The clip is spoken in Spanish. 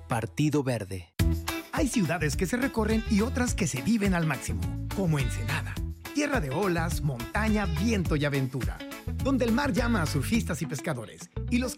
Partido Verde. Hay ciudades que se recorren y otras que se viven al máximo, como Ensenada, tierra de olas, montaña, viento y aventura, donde el mar llama a surfistas y pescadores, y los